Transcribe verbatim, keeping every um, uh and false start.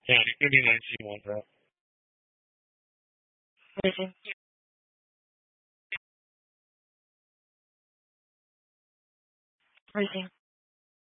Yeah,你确定能骑摩托？Raising. Raising.